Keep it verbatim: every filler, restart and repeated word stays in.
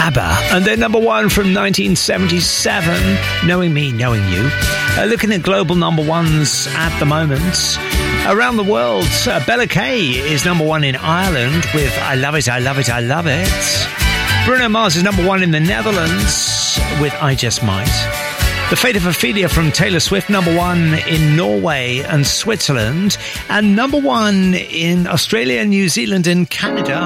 ABBA, and they're number one from nineteen seventy-seven, Knowing Me, Knowing You. Uh, looking at global number ones at the moment. Around the world, uh, Bella Kay is number one in Ireland with I Love It, I Love It, I Love It. Bruno Mars is number one in the Netherlands with I Just Might. The Fate of Ophelia from Taylor Swift, number one in Norway and Switzerland, and number one in Australia, New Zealand and Canada